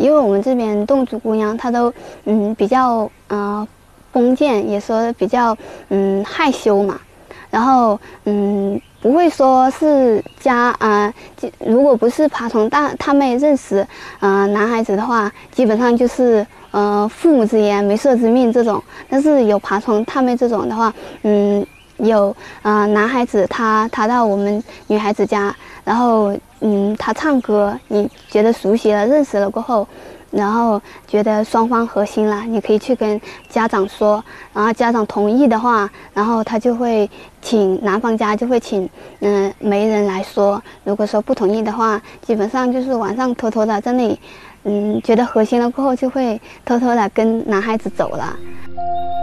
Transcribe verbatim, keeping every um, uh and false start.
因为我们这边侗族姑娘她都嗯比较呃封建，也说比较嗯害羞嘛，然后嗯不会说是家啊、呃，如果不是爬从大他妹认识呃男孩子的话，基本上就是呃父母之言媒妁之命这种，但是有爬从他妹这种的话，嗯。有呃男孩子他他到我们女孩子家，然后嗯他唱歌，你觉得熟悉了认识了过后，然后觉得双方合心了，你可以去跟家长说，然后家长同意的话，然后他就会请男方家就会请嗯、呃、媒人来说，如果说不同意的话，基本上就是晚上偷偷的在那里，嗯觉得合心了过后就会偷偷的跟男孩子走了。